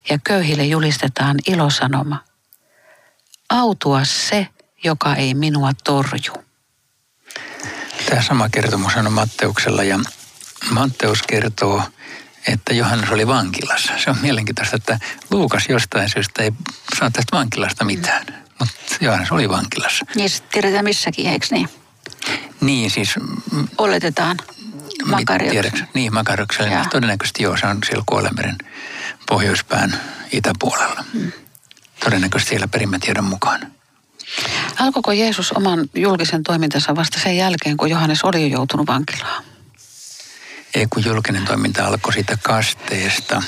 ja köyhille julistetaan ilosanoma. Autua se, joka ei minua torju. Tämä sama kertomus on Matteuksella ja Matteus kertoo, että Johannes oli vankilassa. Se on mielenkiintoista, että Luukas jostain syystä ei saa tästä vankilasta mitään, mutta Johannes oli vankilassa. Niin tiedetään missäkin, eikö niin? Niin siis... Oletetaan Makarioksen. Niin, Makarioksen. Todennäköisesti joo, se on siellä Kuolemeren pohjoispään itäpuolella. Todennäköisesti siellä perimätiedon mukaan. Alkoiko Jeesus oman julkisen toimintansa vasta sen jälkeen, kun Johannes oli jo joutunut vankilaan? Ei, kun julkinen toiminta alkoi siitä kasteesta,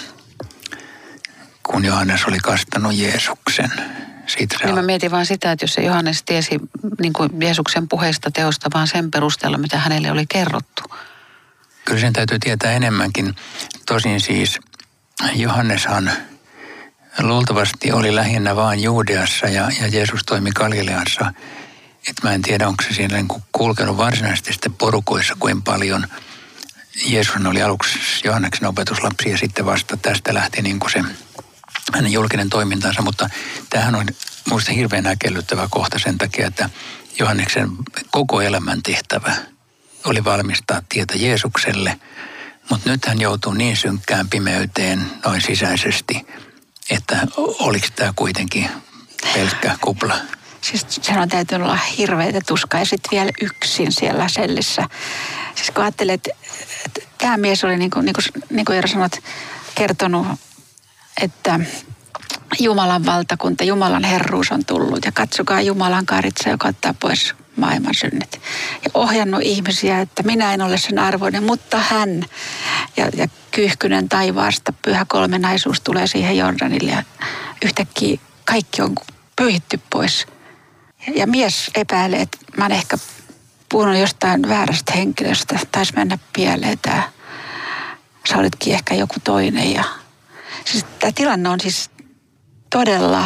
kun Johannes oli kastanut Jeesuksen. Niin mä mietin vaan sitä, että jos se Johannes tiesi niin kuin Jeesuksen puheista teosta vaan sen perusteella, mitä hänelle oli kerrottu. Kyllä sen täytyy tietää enemmänkin. Tosin siis Johanneshan luultavasti oli lähinnä vaan Juudeassa ja Jeesus toimi Galileassa. Että mä en tiedä, onko se siellä kulkenut varsinaisesti sitten porukoissa kuin paljon. Jeesus oli aluksi Johanneksen opetuslapsi ja sitten vasta tästä lähti niin kuin se hänen julkinen toimintansa. Mutta tämähän on minusta hirveän äkellyttävä kohta sen takia, että Johanneksen koko elämän tehtävä oli valmistaa tietä Jeesukselle. Mutta nyt hän joutuu niin synkkään pimeyteen noin sisäisesti, että oliko tämä kuitenkin pelkkä kupla? Siis sen on täytynyt olla hirveätä tuskaa ja sitten vielä yksin siellä sellissä. Siis kun ajattelet, että tämä mies oli niin kuin Eero sanot, kertonut, että Jumalan valtakunta, Jumalan herruus on tullut ja katsokaa Jumalan karitsa, joka ottaa pois maailman synnit. Ja ohjannut ihmisiä, että minä en ole sen arvoinen, mutta hän ja kyyhkynen taivaasta, pyhä kolmenaisuus tulee siihen Jordanille ja yhtäkkiä kaikki on pyyhitty pois. Ja mies epäilee, että mä oon ehkä puhunut jostain väärästä henkilöstä, taisi mennä pieleen tämä. Sä olitkin ehkä joku toinen. Ja siis tämä tilanne on siis todella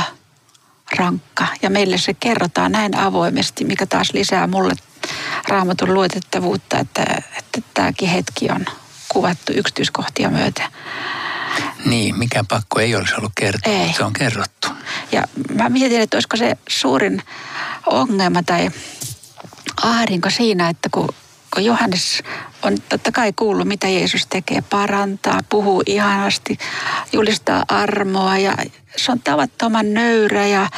rankka ja meille se kerrotaan näin avoimesti, mikä taas lisää mulle Raamatun luotettavuutta, että tämäkin hetki on kuvattu yksityiskohtia myöten. Niin, mikä pakko ei olisi ollut kertoa, ei. Se on kerrottu. Ja mä mietin, että olisiko se suurin ongelma tai ahdinko siinä, että kun Johannes on totta kai kuullut, mitä Jeesus tekee, parantaa, puhuu ihanasti, julistaa armoa ja se on tavattoman nöyrä ja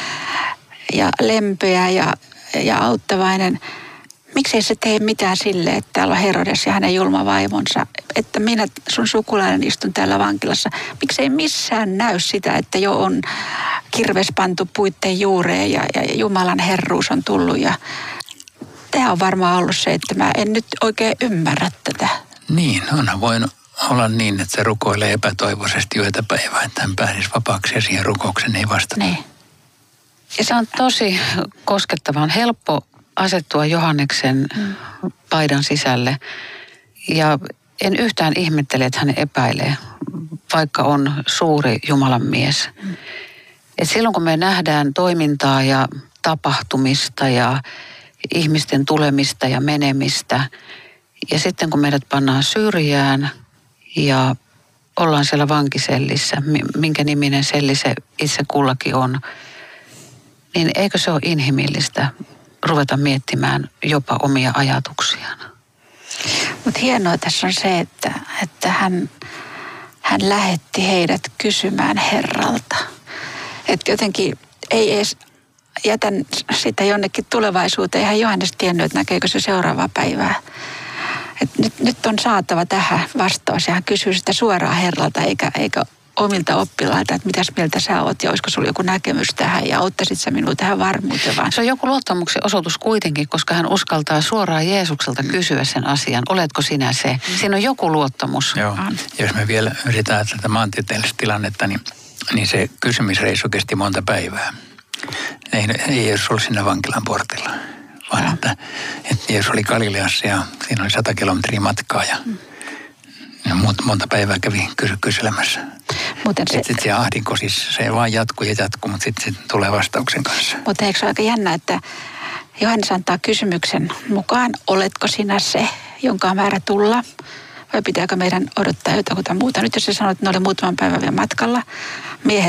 lempeä ja auttavainen. Miksei se tee mitään sille, että täällä on Herodes ja hänen julma vaimonsa, että minä sun sukulainen istun täällä vankilassa. Miksei missään näy sitä, että jo on kirves pantu puitten juureen ja Jumalan herruus on tullut. Ja tämä on varmaan ollut se, että mä en nyt oikein ymmärrä tätä. Niin, onhan voinut olla niin, että se rukoilee epätoivoisesti yötä päivää, että hän pääsisi vapaaksi ja siihen rukoukseen ei vastata. Niin. Ja se on tosi koskettavaa. On helppo asettua Johanneksen paidan sisälle. Ja en yhtään ihmettele, että hän epäilee, vaikka on suuri Jumalan mies. Et silloin kun me nähdään toimintaa ja tapahtumista ja ihmisten tulemista ja menemistä, ja sitten kun meidät pannaan syrjään ja ollaan siellä vankisellissä, minkä niminen selli se itse kullakin on, niin eikö se ole inhimillistä ruveta miettimään jopa omia ajatuksiaan? Mutta hienoa tässä on se, että hän lähetti heidät kysymään Herralta. Että jotenkin ei edes jätän sitä jonnekin tulevaisuuteen. Eihän Johannes tiennyt, että näkeekö se seuraavaa päivää. Et nyt on saatava tähän vastaus ja hän kysyy sitä suoraan Herralta eikä omilta oppilailta, että mitäs mieltä sä oot ja olisiko sulla joku näkemys tähän ja auttaisit sä minua tähän varmuuteen vaan. Se on joku luottamuksen osoitus kuitenkin, koska hän uskaltaa suoraan Jeesukselta kysyä sen asian. Oletko sinä se? Siinä on joku luottamus. Joo. Jos me vielä yritetään tätä maantieteellistä tilannetta, niin se kysymisreissu kesti monta päivää. Ei Jeesus ollut siinä vankilan portilla, vaan että Jeesus oli Galileassa ja siinä oli 100 kilometriä matkaa ja monta päivää kävi kyselemässä. Sitten se ahdinko siis, se vaan jatkuu, mutta sitten se tulee vastauksen kanssa. Mutta eikö se ole aika jännä, että Johannes antaa kysymyksen mukaan, oletko sinä se, jonka on määrä tulla? vai pitääkö meidän odottaa jotakuta muuta. Nyt jos sä sanoit, että ne oli muutaman päivän vielä matkalla, miehet